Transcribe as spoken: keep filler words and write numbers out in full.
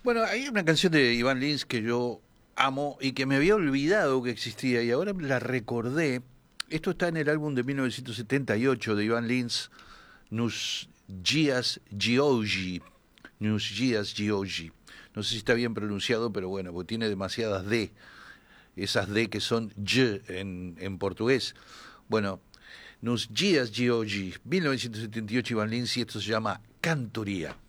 Bueno, hay una canción de Iván Lins que yo amo y que me había olvidado que existía y ahora la recordé. Esto está en el álbum de mil novecientos setenta y ocho de Iván Lins, Nos Dias de Hoje. Nos Dias de Hoje. No sé si está bien pronunciado, pero bueno, porque tiene demasiadas D. Esas D que son Y en, en portugués. Bueno, Nos Dias de Hoje, mil novecientos setenta y ocho, Iván Lins, y esto se llama Cantoría.